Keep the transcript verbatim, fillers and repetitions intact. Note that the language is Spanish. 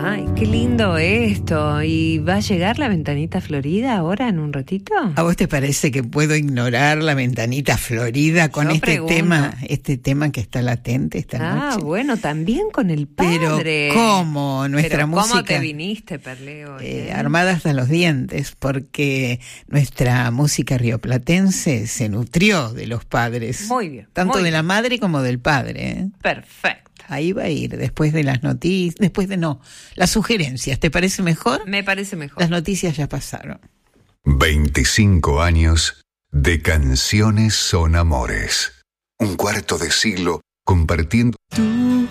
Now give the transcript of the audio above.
Ay, qué lindo esto. ¿Y va a llegar la ventanita florida ahora en un ratito? ¿A vos te parece que puedo ignorar la ventanita florida con Yo este pregunto. tema, este tema que está latente esta Ah, noche? bueno, también con el padre. Pero ¿cómo? Nuestra Pero música... ¿cómo te viniste, Perleo? Eh, eh? armada hasta los dientes, porque nuestra música rioplatense se nutrió de los padres. Muy bien. Tanto muy de bien. la madre como del padre. ¿eh? Perfecto. Ahí va a ir, después de las noticias, después de no, las sugerencias, ¿te parece mejor? Me parece mejor. Las noticias ya pasaron. veinticinco años de Canciones son Amores. Un cuarto de siglo compartiendo. Tú